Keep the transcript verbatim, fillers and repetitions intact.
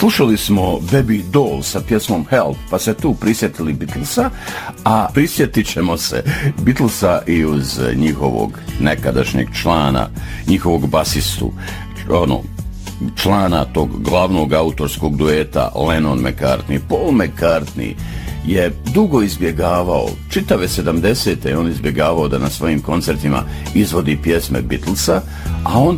Slušali smo Baby Doll sa pjesmom Help, pa se tu prisjetili Beatlesa, a prisjetit ćemo se Beatlesa i uz njihovog nekadašnjeg člana, njihovog basistu, ono, člana tog glavnog autorskog dueta Lennon-McCartney. Paul McCartney je dugo izbjegavao, čitave sedamdesete on izbjegavao da na svojim koncertima izvodi pjesme Beatlesa, a onda